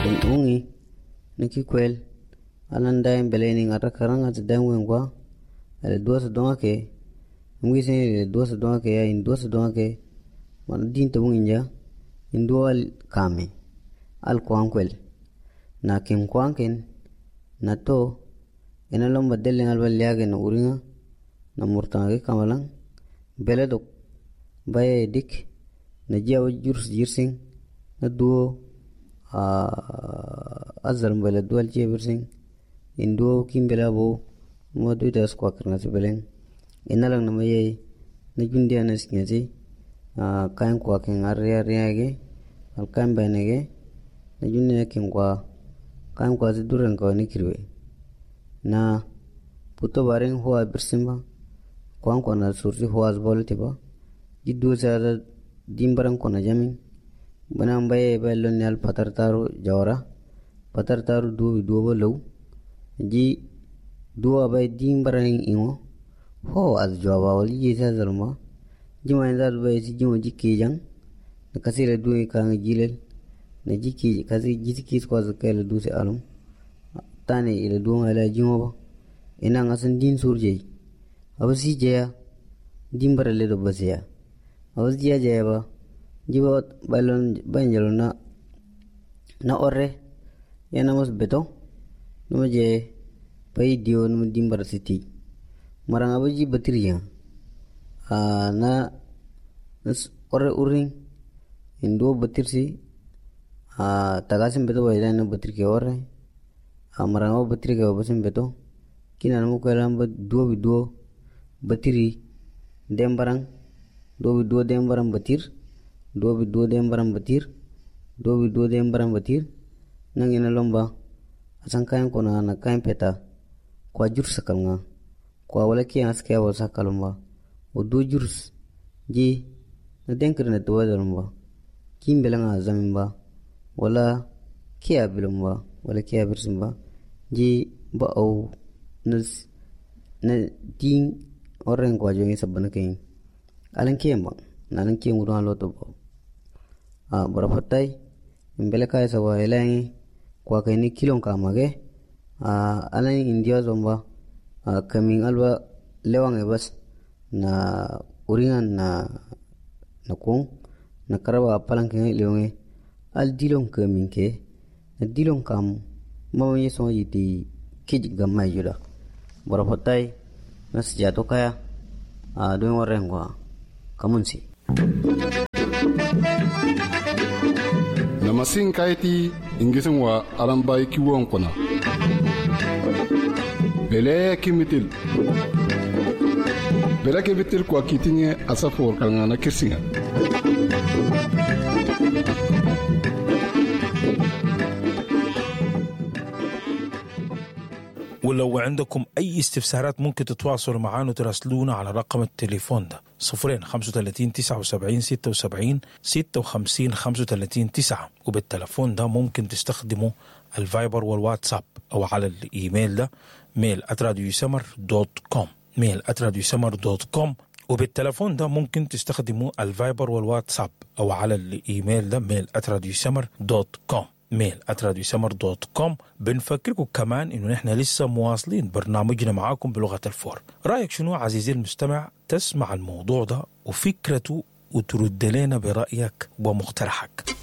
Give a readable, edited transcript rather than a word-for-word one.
ungi niki kwel alan daim beleni ngata karanga tdang wengwa ale dosa donga ke ngise dosa donga ke ya in dosa donga ke man din to nginja indual kame al kwangkwel na kin kwangken na to enalom badelen al walyage na uringa na murtange kamalang beledok baye dik na jaw jirsing na duo azal mbele dual jebersing indo kimbela bo modu das kwa karna sebeleng enalang namaye na jundia na singati kain kwa ken arya ge al kan banege na junne ken kwa kain kwa duran ko ni kirwe na puto bareng ho abirsimba kwa na surti ho azbol tiba jiddu sa dimbarang ko na jamin banam baye balon yal patartaru jawra patartaru du bolow ji duwa bay dimbarang ingo ho az jawaba wali jisa zalma jima ndal bay si jimo jikki jang na kasira duwi ka ngilel na jikki kasi jikki ko zakela du se alum tane ila du ngala jimo ba ina ngasan din surje abasi jeya dimbarale do basya abasi jeya ba jiwot balon banjalo na orre yana mos beto no je pay dio no dimbar city marang abuji batriya na orre uring indo batirsi tagasim beto wala na batrike orre marang abu batrike basim beto kinan mo kalam duo batiri dembarang duo dembarang batir dobi do dembaram batir nangina lomba asan kayan kona na kayan peta kwa jur sakalnga kwa wala ki aske wa sakalomba o do jurs ji na denkir na to wadalomba kimbelanga zamimba wala kiya bilomba wala kiya birsimba ji ba au na ding oren kwa jongi sabana ken alan kiyamba nanan kiyen gudan loto ba barafatai mbele kai sawa elangi kwa kaini kilon kamage alan india zomba coming alba lewang bas na uringan na kong na karaba palang ke lewonge al dilong coming ke na dilong kam mawye so yiti kij gamma yuda barafatai nas jato kaya doing warengwa kamunsi namasin kaiti ingisin wa alambai kiwon kuna bele kimitil kwa kitinye asafor kalngana kirsinga ولو عندكم أي استفسارات ممكن تتواصلوا معنا وتراسلونا على رقم التليفون ده 35 79 76 56 35 9 وبالتليفون ده ممكن تستخدموا الفايبر والواتساب أو على الإيميل ده mail@radiosummer.com mail@radiosummer.com وبالتليفون ده ممكن تستخدموا الفايبر والواتساب أو على الإيميل ده mail@radiosummer.com mail@radiosummer.com. بنفكركم كمان إنه نحن لسه مواصلين برنامجنا معاكم بلغة الفور. رأيك شنو عزيزي المستمع؟ تسمع الموضوع ده وفكرته وترد لنا برأيك ومقترحك.